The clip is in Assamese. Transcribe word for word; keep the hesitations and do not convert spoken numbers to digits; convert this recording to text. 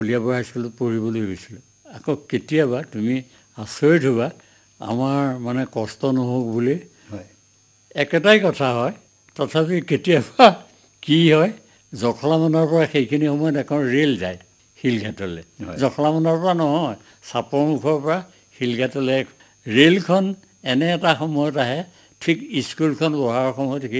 কলিয়াবৰ হাইস্কুলত পঢ়িবলৈ গৈছিলোঁ। আকৌ কেতিয়াবা তুমি আচৰিত হ'বা, আমাৰ মানে কষ্ট নহওক বুলি একেটাই কথা হয়, তথাপি কেতিয়াবা কি হয়, জখলাবন্ধাৰ পৰা সেইখিনি সময়ত এখন ৰে'ল যায় শিলঘাটলৈ। জখলাবন্ধাৰ পৰা নহয়, চাপৰমুখৰ পৰা শিলঘাটলৈ ৰে'লখন এনে এটা সময়ত আহে, ঠিক স্কুলখন বহাৰ সময়ত সেই